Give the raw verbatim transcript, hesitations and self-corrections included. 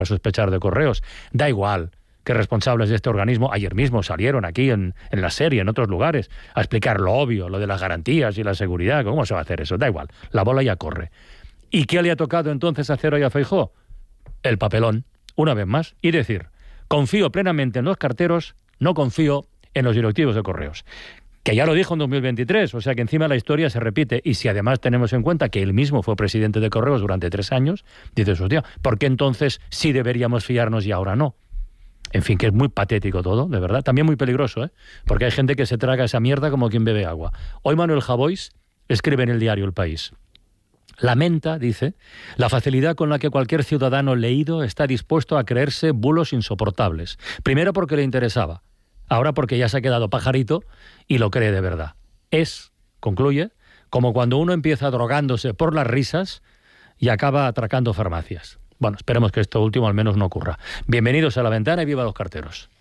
a sospechar de Correos. Da igual que responsables de este organismo ayer mismo salieron aquí en, en la serie, en otros lugares, a explicar lo obvio, lo de las garantías y la seguridad. ¿Cómo se va a hacer eso? Da igual, la bola ya corre. ¿Y qué le ha tocado entonces hacer hoy a Feijóo? El papelón, una vez más, y decir, confío plenamente en los carteros, no confío en los directivos de Correos. Que ya lo dijo en dos mil veintitrés, o sea que encima la historia se repite. Y si además tenemos en cuenta que él mismo fue presidente de Correos durante tres años, dices, hostia, ¿por qué entonces sí deberíamos fiarnos y ahora no? En fin, que es muy patético todo, de verdad. También muy peligroso, ¿eh? Porque hay gente que se traga esa mierda como quien bebe agua. Hoy Manuel Javois escribe en el diario El País. Lamenta, dice, la facilidad con la que cualquier ciudadano leído está dispuesto a creerse bulos insoportables. Primero porque le interesaba, ahora porque ya se ha quedado pajarito y lo cree de verdad. Es, concluye, como cuando uno empieza drogándose por las risas y acaba atracando farmacias. Bueno, esperemos que esto último al menos no ocurra. Bienvenidos a La Ventana y viva los carteros.